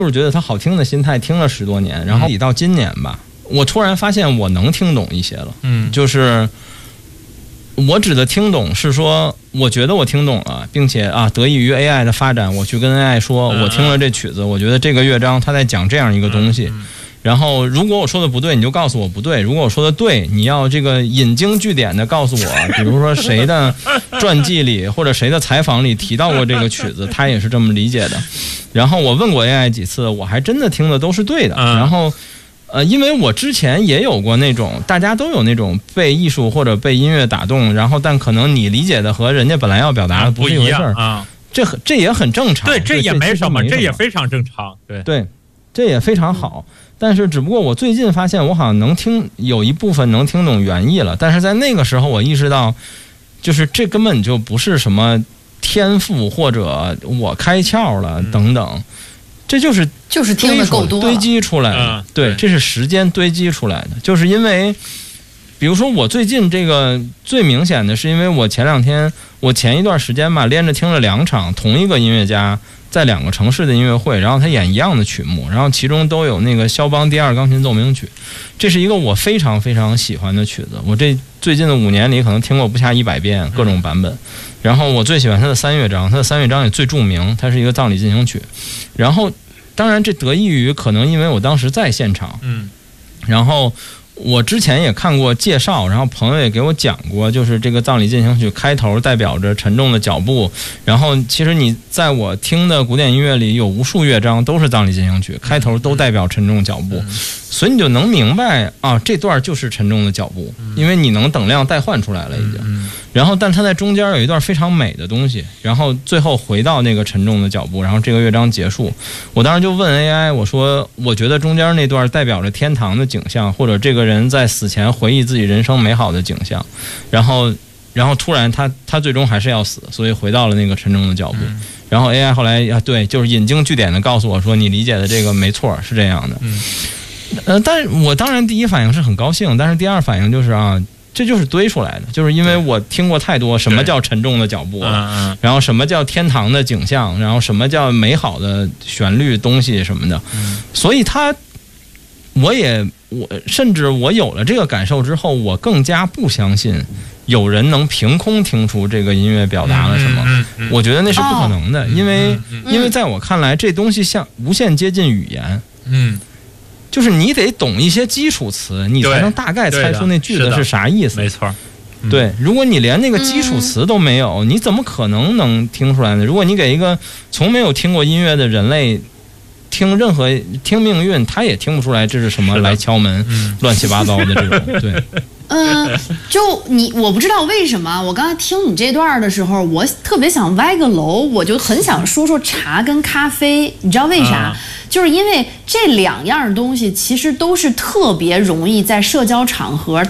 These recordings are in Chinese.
就是觉得它好听的心态听了10多年，然后到今年吧，我突然发现我能听懂一些了。就是我指的听懂是说，我觉得我听懂了，并且得益于 AI 的发展，我去跟 AI 说，我听了这曲子，我觉得这个乐章它在讲这样一个东西。然后如果我说的不对，你就告诉我不对；如果我说的对，你要这个引经据典的告诉我，比如说谁的传记里或者谁的采访里提到过这个曲子，他也是这么理解的。然后我问过 AI 几次，我还真的听的都是对的。然后因为我之前也有过那种，大家都有那种被艺术或者被音乐打动，然后但可能你理解的和人家本来要表达的不是一回事儿。这也很正常。 对，这也没什么，这也非常正常。 对，这也非常好。但是只不过我最近发现我好像能听有一部分能听懂原意了，但是在那个时候我意识到，就是这根本就不是什么天赋或者我开窍了等等，这就是听得够多了堆积出来的。对，这是时间堆积出来的。就是因为比如说我最近这个最明显的是因为我前一段时间吧，连着听了2场同一个音乐家在2个城市的音乐会，然后他演一样的曲目，然后其中都有那个肖邦第2钢琴奏鸣曲，这是一个我非常非常喜欢的曲子，我这最近的5年里可能听过不下100遍各种版本。然后我最喜欢他的3乐章，他的3乐章也最著名，它是一个葬礼进行曲。然后当然这得益于可能因为我当时在现场，然后我之前也看过介绍，然后朋友也给我讲过，就是这个葬礼进行曲开头代表着沉重的脚步，然后其实你在我听的古典音乐里有无数乐章都是葬礼进行曲，开头都代表沉重脚步，所以你就能明白这段就是沉重的脚步，因为你能等量代换出来了已经。然后但它在中间有一段非常美的东西，然后最后回到那个沉重的脚步，然后这个乐章结束。我当时就问 AI， 我说我觉得中间那段代表着天堂的景象，或者这个人在死前回忆自己人生美好的景象，然后突然他最终还是要死，所以回到了那个沉重的脚步。然后 AI 后来对，就是引经据典的告诉我说，你理解的这个没错，是这样的。但是我当然第一反应是很高兴，但是第二反应就是这就是堆出来的，就是因为我听过太多什么叫沉重的脚步了，然后什么叫天堂的景象，然后什么叫美好的旋律东西什么的，所以我甚至我有了这个感受之后，我更加不相信有人能凭空听出这个音乐表达了什么。我觉得那是不可能的，因为在我看来，这东西像无限接近语言。就是你得懂一些基础词，你才能大概猜出那句子是啥意思。 没错。 对，如果你连那个基础词都没有，你怎么可能听出来呢？如果你给一个从没有听过音乐的人类听命运，他也听不出来这是什么来敲门，乱七八糟的这种。对。 我不知道为什么，我刚才听你这段的时候，我特别想歪个楼，我就很想说说茶跟咖啡，你知道为啥？就是因为这2样东西其实都是特别容易在社交场合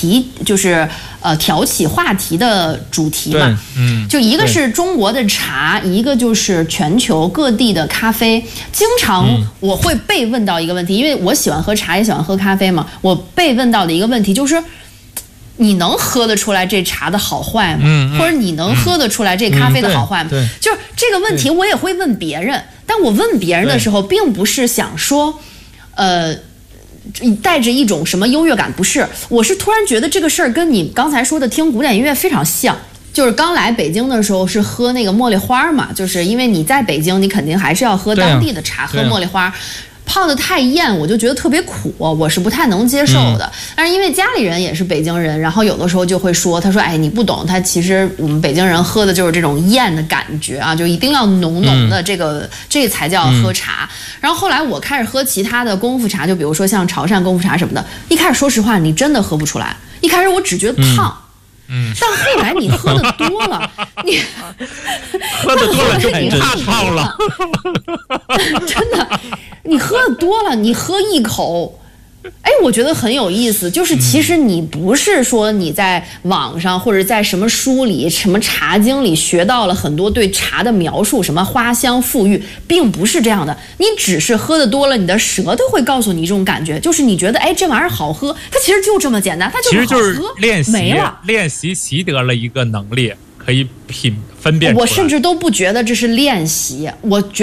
挑起话题的主题嘛。就一个是中国的茶，一个就是全球各地的咖啡。经常我会被问到一个问题，因为我喜欢喝茶也喜欢喝咖啡嘛，我被问到的一个问题就是，你能喝得出来这茶的好坏吗？或者你能喝得出来这咖啡的好坏吗？就是这个问题我也会问别人，但我问别人的时候并不是想说带着一种什么优越感，不是，我是突然觉得这个事儿跟你刚才说的听古典音乐非常像。就是刚来北京的时候是喝那个茉莉花嘛，就是因为你在北京你肯定还是要喝当地的茶，喝茉莉花泡得太艳，我就觉得特别苦，我是不太能接受的。但是因为家里人也是北京人，然后有的时候就会说，他说你不懂，他其实我们北京人喝的就是这种艳的感觉就一定要浓浓的这才叫喝茶。然后后来我开始喝其他的功夫茶，就比如说像潮汕功夫茶什么的，一开始说实话你真的喝不出来，一开始我只觉得胖。但后来你喝的多了，你喝的多了就不怕胖了。 真的，你喝的多了，你喝一口，我觉得很有意思。就是其实你不是说你在网上或者在什么书里、什么茶经里学到了很多对茶的描述，什么花香馥郁，并不是这样的。你只是喝的多了，你的舌头会告诉你这种感觉，就是你觉得这玩意儿好喝，它其实就这么简单，它就是好喝， 其实就是练习， 没了， 练习习得了一个能力，可以分辨出来。 我甚至都不觉得这是练习，我觉